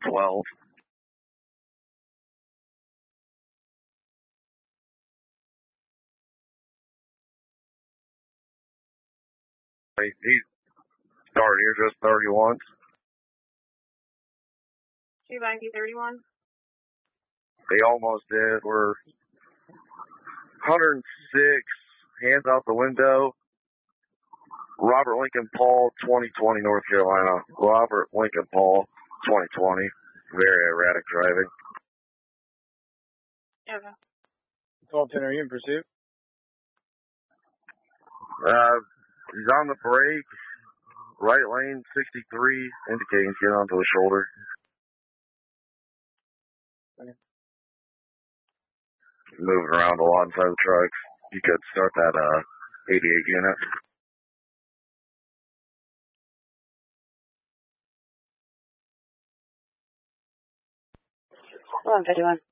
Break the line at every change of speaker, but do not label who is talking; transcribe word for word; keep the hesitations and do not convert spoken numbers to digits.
twelve. He started here just thirty-one.
two ninety thirty-one.
They almost did. We're one hundred six, hands out the window. Robert Lincoln Paul, twenty twenty, North Carolina. Robert Lincoln Paul, twenty twenty. Very erratic driving.
Okay.
twelve ten, are you in pursuit?
Uh, he's on the brake. Right lane, sixty-three, indicating he's getting onto the shoulder.
Okay.
Moving around a lot inside the truck. You could start that uh, eighty-eight unit.
one fifty-one.